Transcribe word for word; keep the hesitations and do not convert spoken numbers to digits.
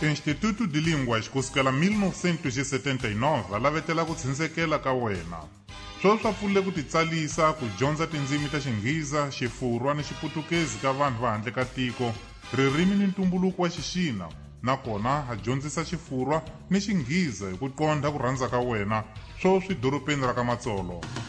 Instituto de Línguas kusukela mille neuf cent setenta-nove lavetela ku tshinsekela ka wena. Swo swa pfulile ku titsalisa ku dyondza tindzimi ta Xingheza, Xifurwa ni Xiputukezi ka vanhu va handle ka tiko, ririmi ni ntumbuluko wa Xixina, nakona ha dyondzisa Xifurwa ni Xingheza hi ku qondha ku rhandza ka wena swo swi dorobeni ra ka Matsolo.